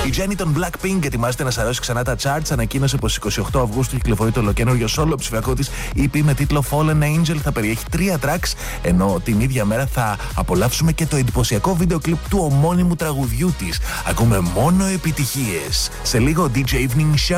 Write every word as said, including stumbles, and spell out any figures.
Η Jenny των Blackpink ετοιμάζεται να σαρώσει ξανά τα charts. Ανακοίνωσε πως εικοστή ογδόη Αυγούστου κυκλοφορεί το ολοκαίνουργιο solo ψηφιακό της ι πι με τίτλο Fallen Angel. Θα περιέχει τρία tracks, ενώ την ίδια μέρα θα απολαύσουμε και το εντυπωσιακό βίντεο κλιπ του ομώνυμου τραγουδιού της. Ακούμε μόνο επιτυχίες. Σε λίγο ντι τζέι Evening Show.